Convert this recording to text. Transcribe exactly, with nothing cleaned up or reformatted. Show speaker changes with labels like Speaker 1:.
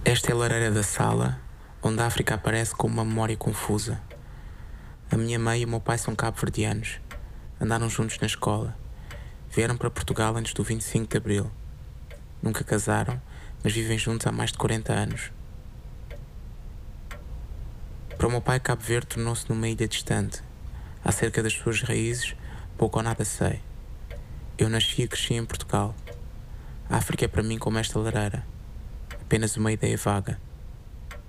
Speaker 1: Esta é a lareira da sala, onde a África aparece como uma memória confusa. A minha mãe e o meu pai são cabo-verdianos. Andaram juntos na escola. Vieram para Portugal antes do vinte e cinco de Abril. Nunca casaram, mas vivem juntos há mais de quarenta anos. Para o meu pai, Cabo Verde tornou-se numa ilha distante. Acerca das suas raízes, pouco ou nada sei. Eu nasci e cresci em Portugal. A África é para mim como esta lareira. Apenas uma ideia vaga.